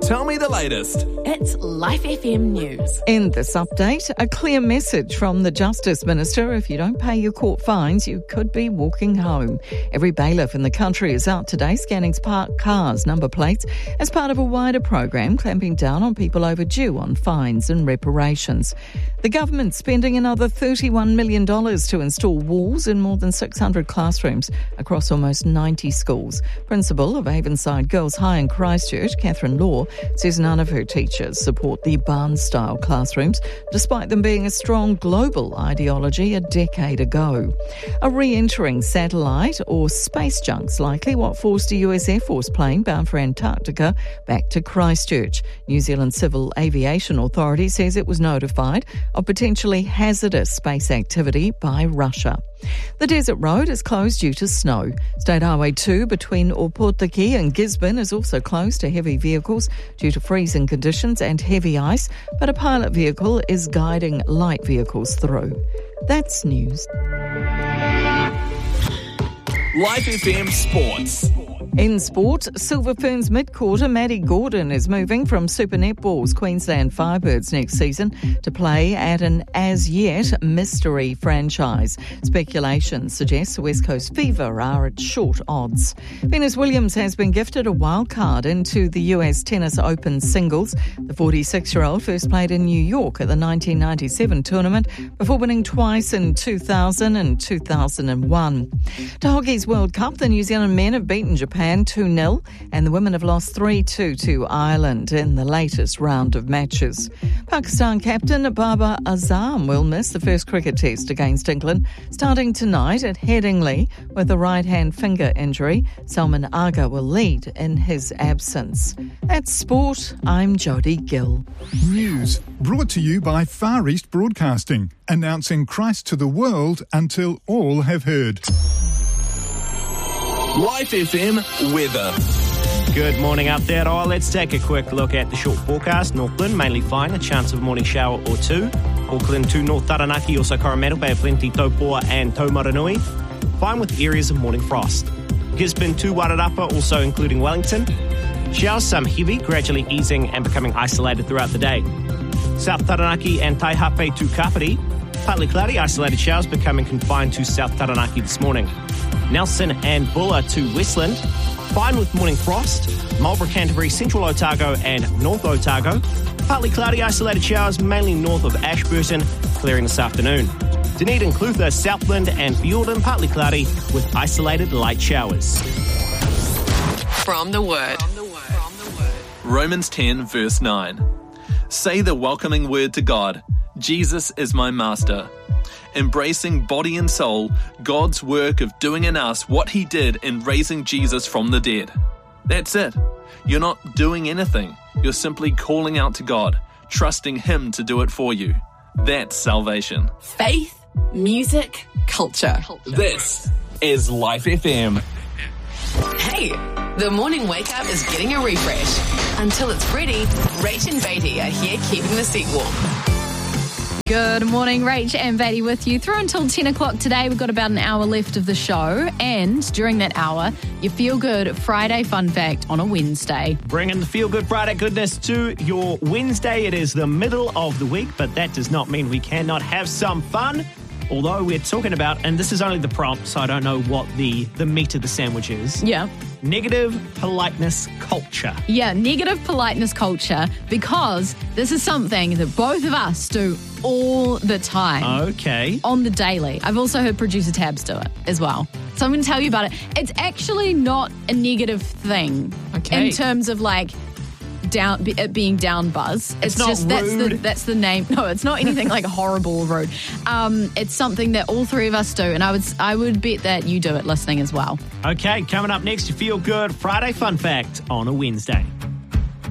Tell me the latest. It's Life FM News. In this update, a clear message from the Justice Minister. If you don't pay your court fines, you could be walking home. Every bailiff in the country is out today scanning parked cars' number plates as part of a wider program clamping down on people overdue on fines and reparations. The government's spending another $31 million to install walls in more than 600 classrooms across almost 90 schools. Principal of Avonside Girls High in Christchurch, Catherine Law, says none of her teachers support the Barnes-style classrooms, despite them being a strong global ideology a decade ago. A re-entering satellite or space junk's likely what forced a US Air Force plane bound for Antarctica back to Christchurch. New Zealand Civil Aviation Authority says it was notified of potentially hazardous space activity by Russia. The Desert Road is closed due to snow. State Highway 2 between Opotiki and Gisborne is also closed to heavy vehicles due to freezing conditions and heavy ice, but a pilot vehicle is guiding light vehicles through. That's news. Life FM Sports. In sport, Silver Ferns mid-quarter Maddie Gordon is moving from Super Netball's Queensland Firebirds next season to play at an as-yet mystery franchise. Speculation suggests the West Coast Fever are at short odds. Venus Williams has been gifted a wild card into the US Tennis Open singles. The 46-year-old first played in New York at the 1997 tournament before winning twice in 2000 and 2001. To Hockey's World Cup, the New Zealand men have beaten Japan 2-0, and the women have lost 3-2 to Ireland in the latest round of matches. Pakistan captain Babar Azam will miss the first cricket test against England, starting tonight at Headingley with a right-hand finger injury. Salman Agha will lead in his absence. That's sport. I'm Jodie Gill. News brought to you by Far East Broadcasting, announcing Christ to the world until all have heard. Life FM weather. Good morning up there. Let's take a quick look at the short forecast. Northland, mainly fine, a chance of a morning shower or two. Auckland to North Taranaki, also Coromandel, Bay of Plenty, Taupoa and Taumaranui. Fine with areas of morning frost. Gisborne to Wairarapa, also including Wellington. Showers, some heavy, gradually easing and becoming isolated throughout the day. South Taranaki and Taihape to Kapiti. Partly cloudy, isolated showers becoming confined to South Taranaki this morning. Nelson and Bulla to Westland. Fine with morning frost. Marlborough, Canterbury, Central Otago and North Otago. Partly cloudy, isolated showers mainly north of Ashburton, clearing this afternoon. Dunedin, Clutha, Southland and Fiordin, partly cloudy with isolated light showers. From the Word. Romans 10 verse 9. Say the welcoming word to God. Jesus is my master. Embracing body and soul, God's work of doing in us what he did in raising Jesus from the dead. That's it. You're not doing anything. You're simply calling out to God, trusting him to do it for you. That's salvation. Faith, music, culture. This is Life FM. Hey, the morning wake up is getting a refresh. Until it's ready, Rach and Beatty are here keeping the seat warm. Good morning, Rach and Beatty with you through until 10 o'clock today. We've got about an hour left of the show, and during that hour, your Feel Good Friday fun fact on a Wednesday. Bringing the Feel Good Friday goodness to your Wednesday. It is the middle of the week, but that does not mean we cannot have some fun. Although we're talking about, and this is only the prompt, so I don't know what the meat of the sandwich is. Yeah. Negative politeness culture. Yeah, negative politeness culture, because this is something that both of us do all the time. Okay. On the daily. I've also heard producer Tabs do it as well. So I'm going to tell you about it. It's actually not a negative thing. Okay. In terms of like it being down buzz. It's not just rude. that's the name. No, it's not anything like horrible or rude. It's something that all three of us do, and I would bet that you do it listening as well. Okay, coming up next, you Feel Good Friday fun fact on a Wednesday.